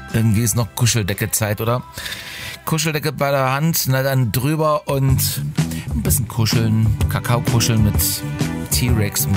Irgendwie ist noch Kuscheldecke-Zeit, oder? Kuscheldecke bei der Hand, na dann drüber und ein bisschen kuscheln, Kakao kuscheln mit T-Rex und